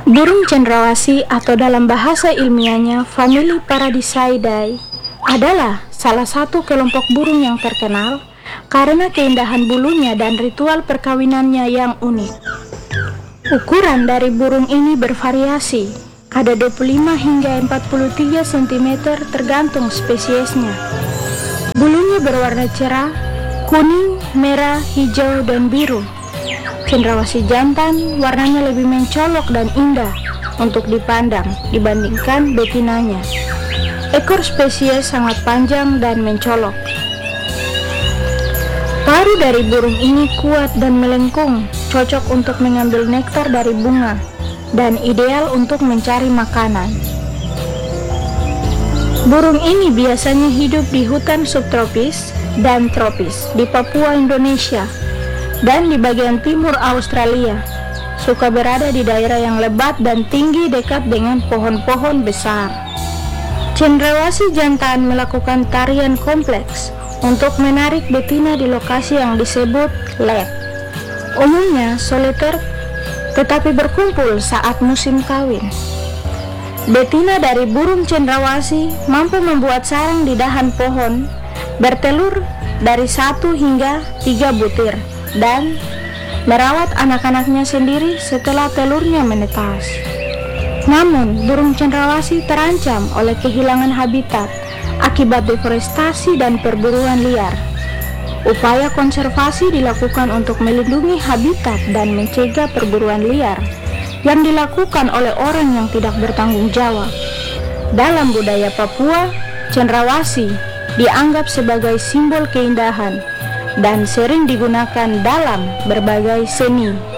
Burung cendrawasih atau dalam bahasa ilmiahnya famili Paradiseidae adalah salah satu kelompok burung yang terkenal karena keindahan bulunya dan ritual perkawinannya yang unik. Ukuran dari burung ini bervariasi, ada 25 hingga 43 cm tergantung spesiesnya. Bulunya berwarna cerah, kuning, merah, hijau, dan biru. Cendrawasih jantan warnanya lebih mencolok dan indah untuk dipandang dibandingkan betinanya. Ekor spesies sangat panjang dan mencolok. Paruh dari burung ini kuat dan melengkung, cocok untuk mengambil nektar dari bunga dan ideal untuk mencari makanan. Burung ini biasanya hidup di hutan subtropis dan tropis di Papua, Indonesia, dan di bagian timur Australia. Suka berada di daerah yang lebat dan tinggi dekat dengan pohon-pohon besar. Cendrawasih jantan melakukan tarian kompleks untuk menarik betina di lokasi yang disebut lek. Umumnya soliter, tetapi berkumpul saat musim kawin. Betina dari burung cendrawasih mampu membuat sarang di dahan pohon, bertelur dari 1 hingga 3 butir, dan merawat anak-anaknya sendiri setelah telurnya menetas. Namun, burung cendrawasih terancam oleh kehilangan habitat akibat deforestasi dan perburuan liar. Upaya konservasi dilakukan untuk melindungi habitat dan mencegah perburuan liar yang dilakukan oleh orang yang tidak bertanggung jawab. Dalam budaya Papua, cendrawasih dianggap sebagai simbol keindahan dan sering digunakan dalam berbagai seni.